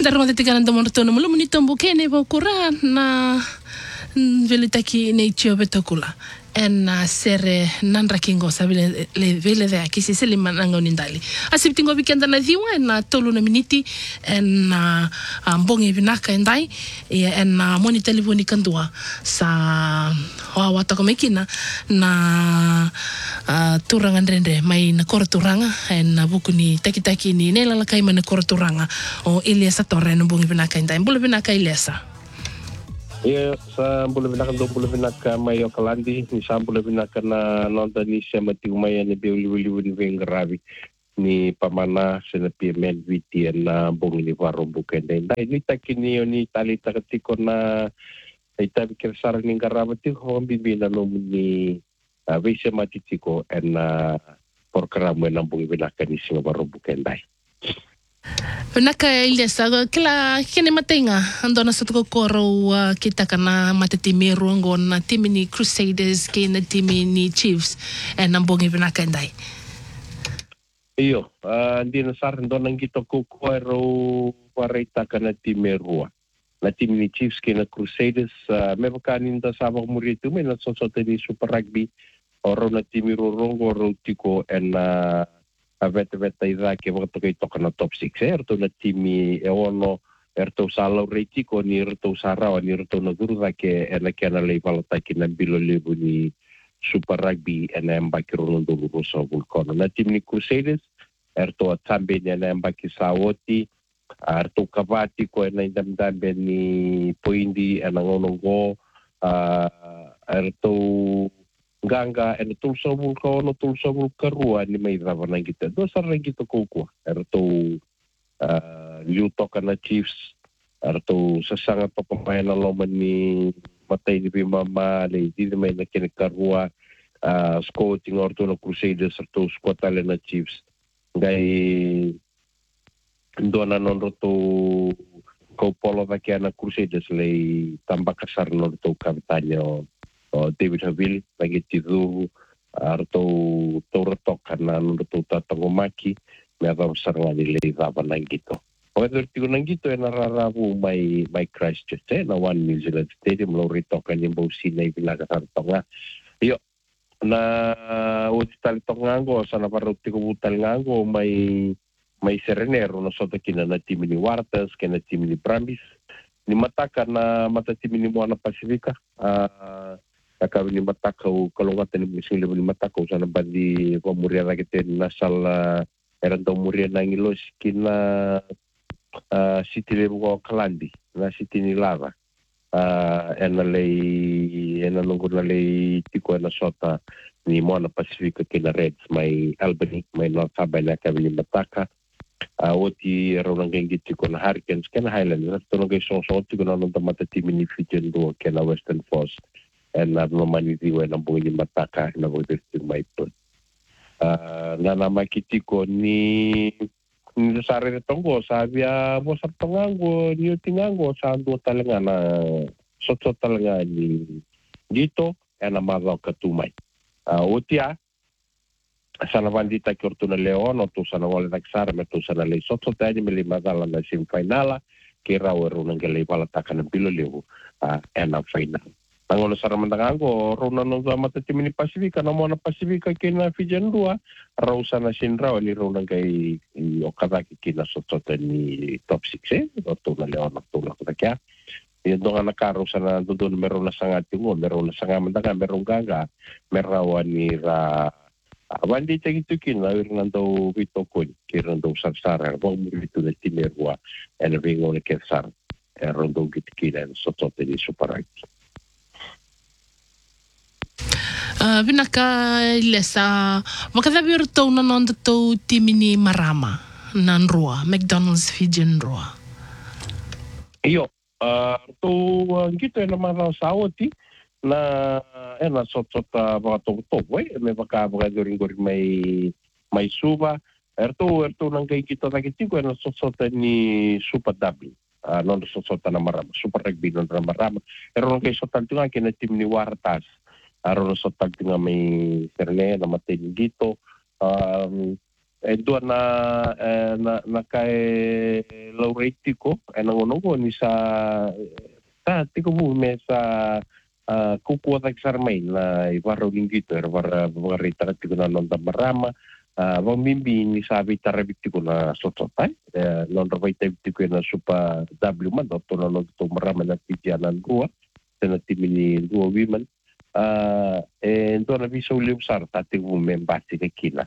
Sarong tatigaran da morto no mulo munito mbukene ba kura na velitaki nei tio betokula en sere nan rakingo sabile le vele de aki se le manango nindali asiptingo weekend na diwa en tolu na miniti en mbongi binaka endai en moni telefoni kandua sa wata komekina na turangan rende mai na korturanga en buku ni taki ni nela kai mana korturanga o Eliasa Torre no mbongi binaka endai mbolo binaka Eliasa. Iya, sa bula binaka do bula binaka mayo kalandi ni sa bula binaka na nonda ni siya matiumaya ni biuli ni gravi ni pamana sa napimen witi na bongi ni varo bukende dai ni takini ni tali takatiko na itabi kirsar ni garabati ho bibina no ni vise matitiko en program na bongi binaka ni siya varo bukendai. Naka Eliasa kila kene matenga andona sa koro kita kana matitimi ruango na timi ni Crusaders kina timi ni Chiefs nambongi binaka ndai. Iyo, hindi na sa andona ngito kukuero parita kana timi rua. Na timi ni Chiefs kina Crusaders may bakanin da sabak murito may nasosote ni Super Rugby oro na timi ruango oro tiko avete ida che voto che toccano top 6 erto na timi ono erto salo retiko ni erto sarao ni erto na gurda che ena che na lei valota che na bilo lebu ni Super Rugby ena mbakiro ndo ruso vulcano na timi ni Crusaders erto atambe ni ena mbaki sawoti erto kavati ko ena indamdambe ni poindi ena ngonongo erto ganga en tulso vulcano tulso vulcarua ni mai dava na kita do sarang kita koko erto liuto kana Chiefs erto sasanga papamay na loman ni matay ni mama le di mai na kinikarua scouting orto na Crusaders erto squatale na Chiefs gai do na non roto ko polo va que na Crusaders le tambakasar no to kapitanyo David Havil lagi tidu arto toka na nuto tatangomaki me ava saranga ni le dava nangito. However tigo nangito na rarabu mai Christchurch na One New Zealand Stadium lo ritoka ni bosi na ibilaga sartonga. Yo na utali tongango sana paruti ko butal ngango mai serenero no soto kina na timi ni Warters kina timi ni Brambis ni mataka na mata timi ni Moana Pasifika Kaka ni mataka o kalungatan ni sing ni mataka sana bandi ko muria lagi ten nasal eran to muria nang ilos kina city lebu kalandi na city ni lava ena nunggu na lei tiko na sota ni Moana Pasifika kina Reds mai Albany mai North Harbour na ka ni mataka oti ero nang giti ko na Hurricanes kina Highlanders to nang so tiko na nung mata timi ni Fijian do kina Western Force en normani diwa na bungi mataka na bungi mai pun na nama kitiko ni sare tongo sabia bosar tongango ni tingango sa do talenga na sotso talenga ni dito ena maga katumai otia sana bandita kortuna leon to sana wala daksar meto sana le sotso tani meli magala na semifinala kira weru ngale bala takana bilo lewu ena final Angono saramandangango rona no mata timi ni Pasifika na Moana Pasifika kina Fijian 2 rausa na sinraw ni rona kay okadaki kina sotota ni top 6 to na leon to na kaya yun nga nakaro sa na doon meron na sangat tingo meron na sangamandanga meron gaga merawan ni ra wandi tagito kina irna daw bito ko kirna daw sarsara wag mo bito na timerwa and vingo ni kesar rondo gitkina sotota ni Superaki Binaka Eliasa wakadhabi urto na nonda to timi ni Marama nan Roa McDonald's Fijian Roa iyo to gito na mara sawati na ena sotota mga tong me baka goring may suba erto nang kay kita nakitiko na sotota ni Super W non sotota na Marama Super Rugby non na Marama pero nang kay sotan tinga kina tim ni Wartas aron sa tag nga may serne na matay dito dua na kai laureitiko nangonongo ni sa tiko mu me sa kuku tak sarmai la ivaro lingito var varita tiko na nonda marama va mimbi ni sa vitara bitiko na sototai non rovaita bitiko na supa w man to no to marama na tijanan rua tena timini rua women dona viso liu sar tatiku membati kila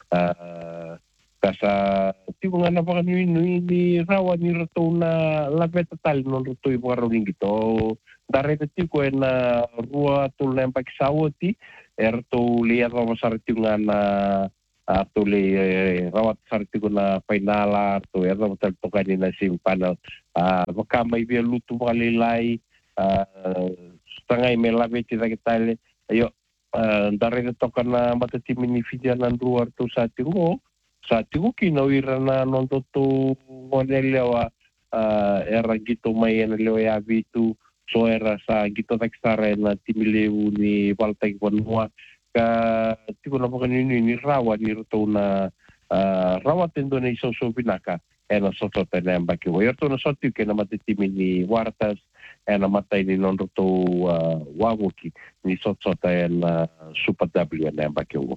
kasa tibo nga na baka ni rawa ni rato na labeta tali non rato i baka rawing gito. Dareta tiko na rua tol na empak sawoti rato le rawa sarti nga na ato le rawa sarti ko na painala to rawa sarti ka ni na simpana baka may biya luto baka lilay tangay may labeti na kitale ayo dareta to ka na matatimin ni fidyanan rua to sa tingo sa tiku kinawira na nontoto ngonelewa era gito may lewa yabitu so era sa gito taksara na timileu ni baltag wanwa ka tiku na pakanini ni rawa ni ruto na rawa tendo na iso binaka ena sotota na mbaki wa yerto na sotiu ke na matitimi ni wartas ena matay ni nontoto wawoki ni sotota ena super w na mbaki wa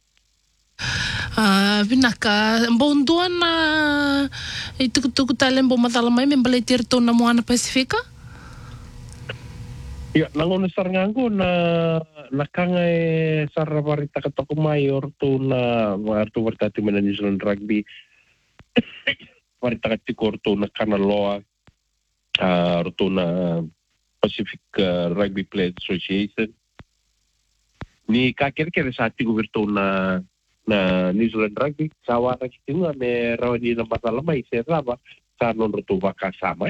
Vinaka, mbonduan na itukutuku talen bo matalamay membalay tirto na Moana Pasifika? Ya, nangon sarngango na nakanga sarrabarita katokumay orto na orto wartati man New Zealand Rugby warita katikorto na kanaloa orto na Pacific Rugby Players Association ni kakir-kir sa ati goberto na New Zealand Rugby sawa na kitinga me rawani na matalamay sa raba sa non roto kasama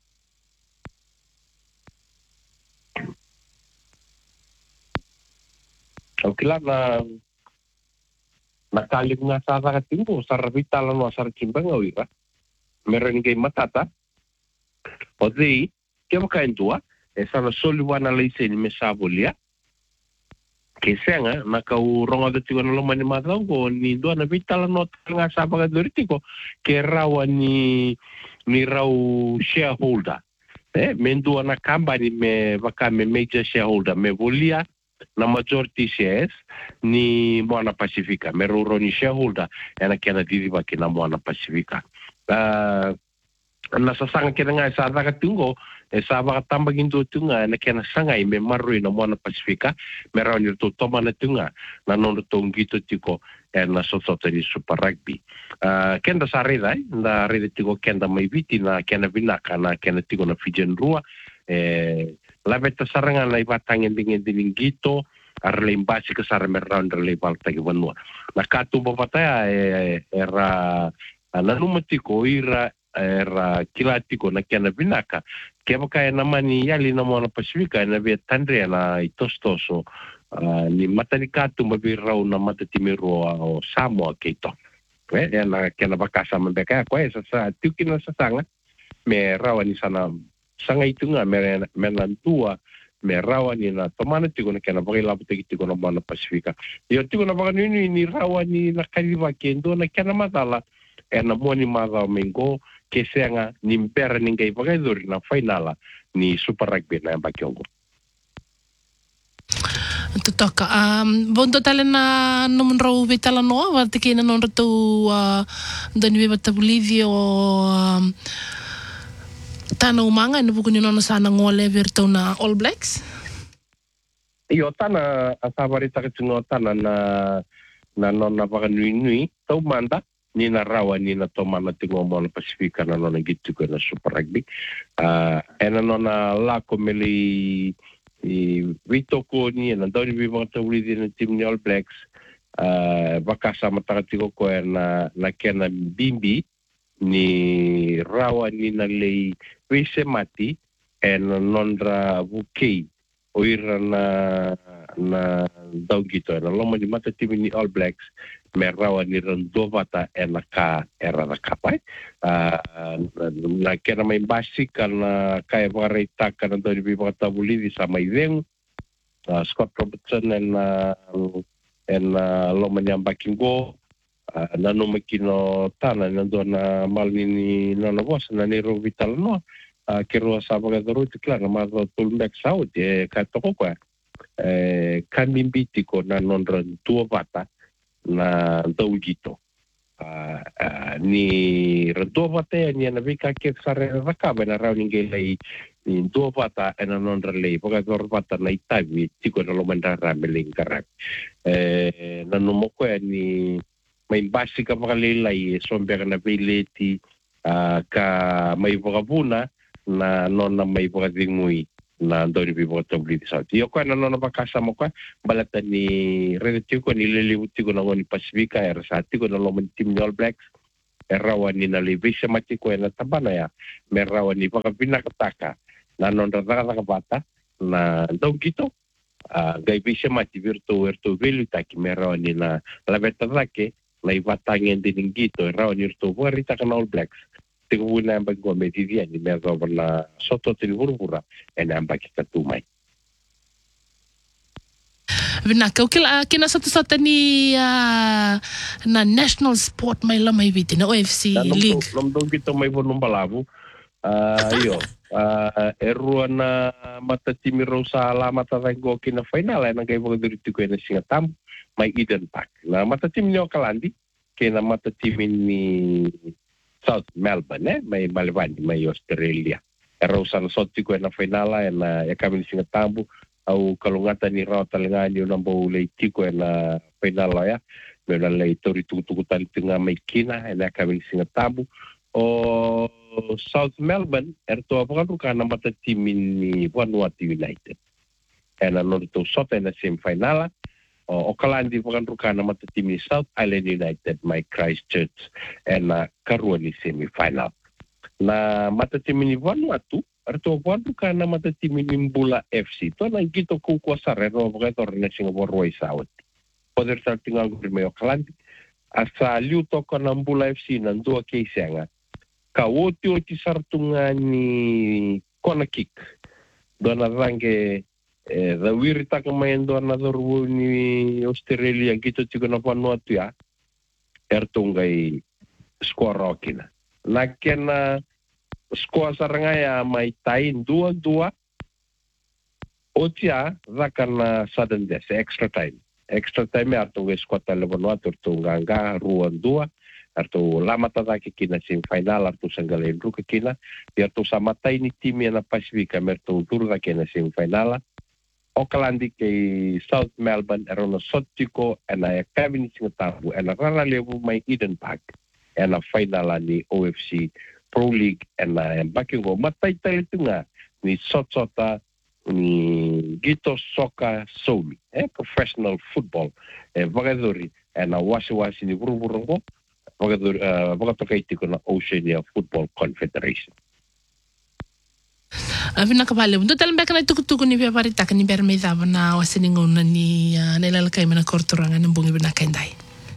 okay lang na nakalim nga sa katimbo sa rabita lang no sa kimbang awira meron kay matata o di kaya makain tua sa na soliwa na laysin me sabolia kesenga nakauronga dati ko na lumani matang ko ni doa na vitala not nga sa pagdoriti ko ke rawa ni raw shareholder mendua na company me vakame major shareholder me volia na majority shares ni Moana Pasifika me roro ni shareholder ena kena diriba kina Moana Pasifika nasasanga kena nga sa takatungo sa makatambag indo tunga na kena sangay me marui na Moana Pasifika meron nito toma na tunga na nono tong gito tiko na sosota ni Super Rugby kenda sa reda na reda tiko kenda may viti na kena binaka na kena tiko na Fijian Rua labeta sarangan na ibatangin dingin gito arle imbasi ke sar meron arle baltagi wanua nakatu babataya era nanumatiko ira era kilatiko na kena binaka kaya kaya naman ni yali na Moana Pasifika na via tandre na itostoso ni matanikatu mabiraw na matatimiro o Samoa kito na kena bakasa mabeka kwa sa tukin na sasanga me rawa ni sana sanga itu nga melantua me rawa ni na tomana tiko na kena bakila tiko na Moana Pasifika yo tiko na baka ni rawa ni nakaliwa kendo na kena matala na mo ni mada mengo kesenga ni mpera ningai pagaidori na finala ni Super Rugby na Bakiongo. Tutoka bondo talen na nomun raw vitala no watiki na non to dani bata Bolivia o tana umanga no buku ni no sana ngole virto na All Blacks. Iyo tana asabarita kitino tana na nona baka nui tau manda ni na rawa ni na tomana tingo Moana Pasifika na nona gitu ko na Super Rugby ena nona lako meli Vito ko ni na daw ni bibata uli din team ni All Blacks baka sama takatiko ko na kena bimbi ni rawa ni na lei wese mati ena nondra bukei oira na daw gito na loma di mata team ni All Blacks merawa ni rendovata ena ka era na kapai na kena may basic na kaya pakarita ka na daw ni bibata buli di sa may veng Scott Robertson and loma niyang bakingo nano makino tana nandona malini nana bosa na nero vital no ke roa sabaga daru tikla na ma tulmek saud ka toko kwa kamimbiti ko na nonra tua vata na daugito ni tua vata ni na vika ke sare rakaba na rauninge lei ni tua vata na nonra lei poka dor vata na itavi tiko na lomanda rameling karak na nomoko ni may basi ka makalilay sombera na bileti ka may vakabuna na nona may vakadingui na doni bibo tabli sa yo ko na nona bakasama ko balata ni relativo ko ni lilibuti ko na ngoni Pasifika era sa ti ko na loman team All Blacks erawan ni na libisa mati ko na tabana ya merawan ni vakabina kataka na nona raka bata na dogito gai bisa mati virtu velu taki merawan ni na labeta lake na ivatangin din gito erawan ni to warita ka na All Blacks tigo na ambag go medivia ni mergo na soto tilburura en ambag kita tumai vina kina satu ni na national sport mai la mai viti na OFC league nom dong kita mai bonum balabu yo erua na mata timi rosa la mata go kina final na gai bo diriti ko na singatam mai Eden Park na mata timi ni Okalandi kina mata timi ni South Melbourne, may Malvani, may Australia. Pero sa nasoti ko na finala na kami singa tambu au kalungatan ni raw talaga ni nambo leiti ko na finala ya. Meron lay tori tutukutan tinga may kina na kami singa tambu o South Melbourne erto apakan ka na mata timin ni Vanuatu United. Na norito sota na semifinala o Okalandi pakan na mata tim ni South Island United my Christchurch na karuan ni semifinal na mata tim ni Vanuatu arto ka na mata tim ni Mbula FC to na gito ko sare ro ga na Singapore Roy South poder sa tingal ko may Okalandi asa liuto ko na Mbula FC na ndua keisanga ka woti sartunga ni Konakik dona range the wirita kamaendo na dorwo ni Australia gito tiko na Vanuatu ya ertungai skor okina na kena skor saranga ya mai tain 2-2 otia zakana sudden death extra time artungai skor tale Vanuatu ertunganga 2-2 artu lama tataki kina semifinal artu sanggalen ruka kina artu samatai ni tim na Pasifika mertu turda kina semifinal Okalandi kay South Melbourne erono sotiko na kami singatabu na rara level may Eden Park na final ni OFC Pro League na bakingo matay talito nga ni sotsota ni Gito Soka Somi professional football vagadori na wasi ni buruburungo vagadori vagatokay tiko na Oceania Football Confederation. Avina kapale untuk dalam bekana tuku ni pia parita kan ni ber meza na wasiningon na ni nelal kay mana kortorangan ng bungi bina kendai.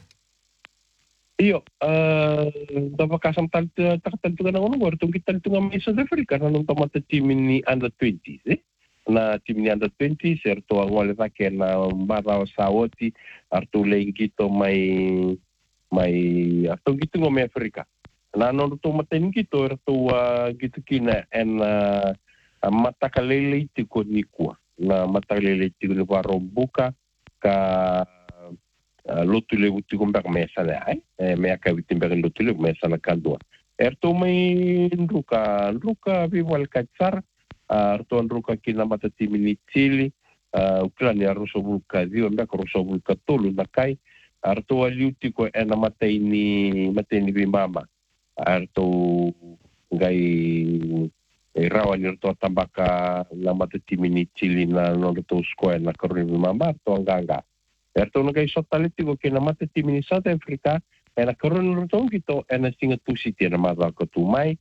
Iyo, dapat kasam taktantu kan orang baru tunggu kita tunggu South Africa na nung tamata tim ni under 20s na tim ni under 20 serto ang wala ta na baraw sawoti artu lengito may artu gitu ngome Afrika. Na nung tumaten gitu artu gitu kina matakalele tiko ni kuwa na matakalele tiko ni buka ka lotule tiko mbak mesa na me aka witimber lotule mesa na kandua erto may ruka viwal katsar erto ruka kina matatimi ni Chile uklani aruso bulka dio mbak aruso bulka tolu na kai erto aliu tiko na matay ni bimama erto ngai rawan nirto tambaka na matatimi ni Chile na norto square na karuni bimama erto anganga erto ngai sotaliti ko kina matatimi ni South Africa na karuni norto gito na Singapore City na maza ko tumai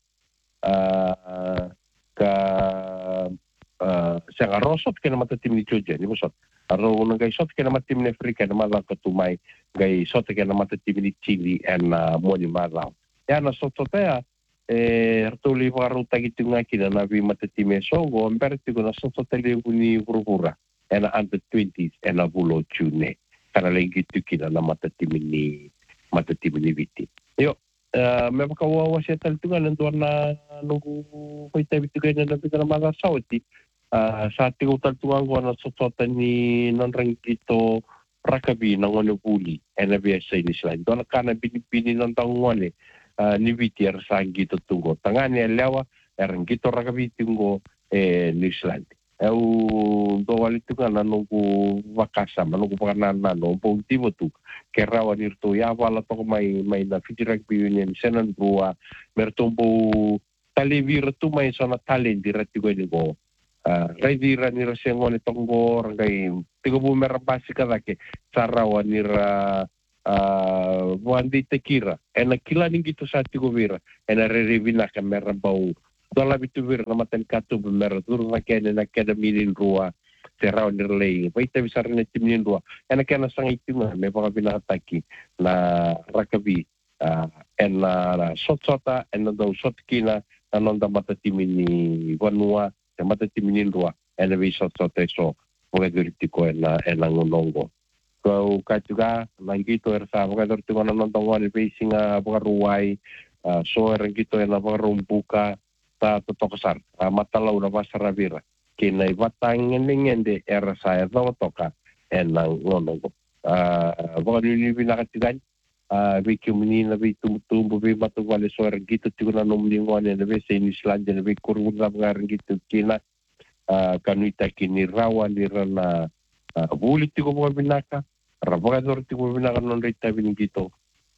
ka sa rosot kina matatimi ni Georgia ni bosot aro ngai sot kina matatimi ni Africa na maza ko tumai ngai sot kina matatimi ni Chile na moni maza ya na sototea erto li waru tagiti ngaki na vi matatime sogo amberti ko na sototele ni burubura na under 20s na bulo tune kana lengi tukina na matatime ni matatimi ni viti. Io, me wakawawa se taltunga nanduana nungu koita vitukaina na pitana mada sauti. Sa tigo taltunga ngona sotota ni nanrangito rakabi na ngone puli ena biasa ini selain. Dona kana bini nantangwane ni viti arsangito tungo. Tangani lewa erangito rakabi tungo New Zealand. Eu do alitunga na nungu vakasa manungu pakanana no pontivo tu ke rawa nirto ya wala to mai na Fiji Rugby Union senan bua mertombo talevir tu mai sona talent dirati go ni go rai dira ni rasengone tongo rangai tigo bu merabasi kadake sarawa nira wandi tekira ena kila ningi to sa tigo vira ena revina ka merabau dola bitu vir na maten katu bemer dur na kene na academy nin rua terau nirlei baita bisar na tim nin rua ena kena sang itima me pa binataki na rakabi en la sotsota en do sotkina anonda mata tim ni vanua te mata tim nin rua ena vi sotsota so pogadurtiko en ngonongo ko katuga mangito ersa pogadurtiko anonda ngone besinga pogaruai so erangito en pogarumbuka ta tokosar matalau na basarabira kinai batang ngende era saya toka enang ngono bo ni binakatigan biki menina bi tumbu bi matu wale soer gitu tiguna nomlingone na be sen Island na be kuruna ngar gitu kina kanuita kini rawa ni rana buli tigo bo binaka rabogador tigo binaka non rita bin gitu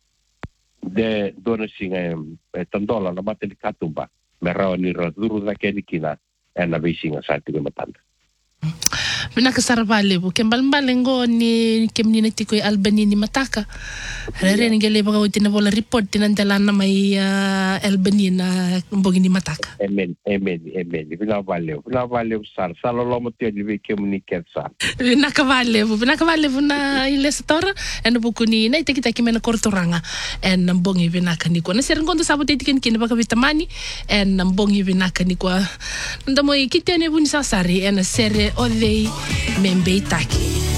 de donasinga tandola na mateli katumba merau ni raduru da kenikina ena besinga satu ke matanda. Mina kasarvale bu kembalmbalengo ni kemnina tiko Albany ni mataka. Rere ngele baga utina bola report tinandalana mai Albany na mbogi ni mataka. Amen. Bila vale sar salo lomo te di kemni ketsa. Bina kavale bu na ile store en buku ni na ite kita kimena kortoranga en mbongi bina kaniko. Na serengondo sabote tiken kin baga vitamani en mbongi bina kaniko. Ndamo ikitene buni sasari en sere odei membe itaki.